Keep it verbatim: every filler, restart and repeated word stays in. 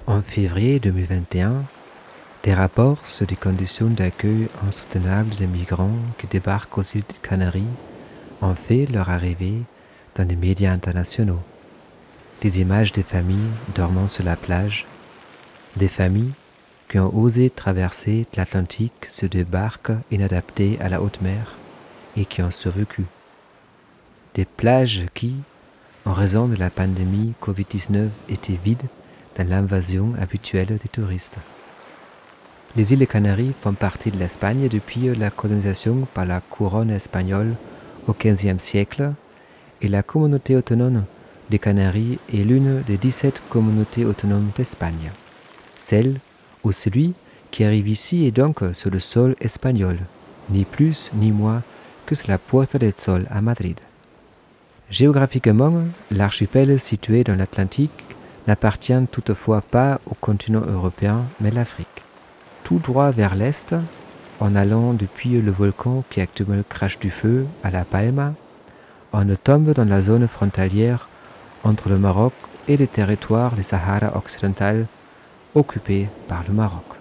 En février deux mille vingt et un, des rapports sur les conditions d'accueil insoutenables des migrants qui débarquent aux îles Canaries ont fait leur arrivée dans les médias internationaux. Des images des familles dormant sur la plage, des familles qui ont osé traverser l'Atlantique sur des barques inadaptées à la haute mer et qui ont survécu. Des plages qui, en raison de la pandémie covid dix-neuf, étaient vides dans l'invasion habituelle des touristes. Les îles Canaries font partie de l'Espagne depuis la colonisation par la couronne espagnole au quinzième siècle et la communauté autonome des Canaries est l'une des dix-sept communautés autonomes d'Espagne. Celle où celui qui arrive ici est donc sur le sol espagnol, ni plus ni moins que sur la Puerta del Sol à Madrid. Géographiquement, l'archipel situé dans l'Atlantique n'appartient toutefois pas au continent européen mais l'Afrique. Tout droit vers l'est, en allant depuis le volcan qui actuellement crache du feu à La Palma, on tombe dans la zone frontalière entre le Maroc et le territoire du Sahara occidental occupé par le Maroc.